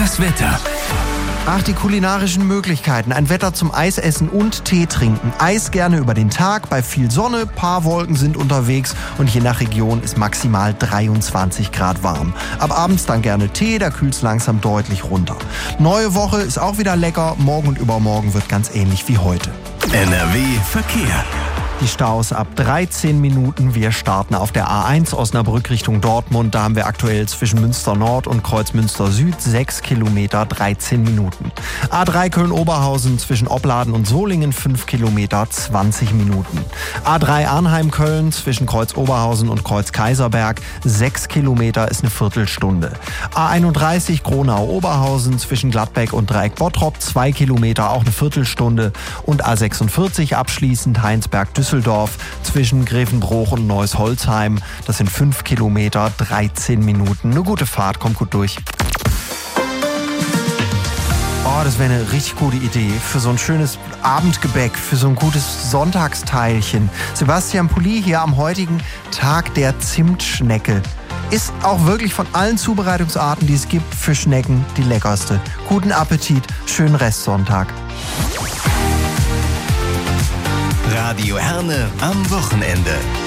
Das Wetter. Ach, die kulinarischen Möglichkeiten. Ein Wetter zum Eisessen und Tee trinken. Eis gerne über den Tag, bei viel Sonne, paar Wolken sind unterwegs und je nach Region ist maximal 23 Grad warm. Ab abends dann gerne Tee, da kühlt es langsam deutlich runter. Neue Woche ist auch wieder lecker, morgen und übermorgen wird ganz ähnlich wie heute. NRW Verkehr. Die Staus ab 13 Minuten. Wir starten auf der A1 Osnabrück Richtung Dortmund. Da haben wir aktuell zwischen Münster Nord und Kreuz Münster Süd 6 Kilometer, 13 Minuten. A3 Köln-Oberhausen zwischen Opladen und Solingen 5 Kilometer, 20 Minuten. A3 Arnheim-Köln zwischen Kreuz Oberhausen und Kreuz Kaiserberg 6 Kilometer ist eine Viertelstunde. A31 Gronau-Oberhausen zwischen Gladbeck und Dreieck Bottrop 2 Kilometer, auch eine Viertelstunde. Und A46 abschließend Heinsberg-Düsseldorf zwischen Grevenbroich und Neuss-Holzheim. Das sind 5 Kilometer, 13 Minuten. Eine gute Fahrt, kommt gut durch. Oh, das wäre eine richtig gute Idee für so ein schönes Abendgebäck, für so ein gutes Sonntagsteilchen. Sebastian Pulli hier am heutigen Tag der Zimtschnecke. Ist auch wirklich von allen Zubereitungsarten, die es gibt, für Schnecken die leckerste. Guten Appetit, schönen Restsonntag. Radio Herne am Wochenende.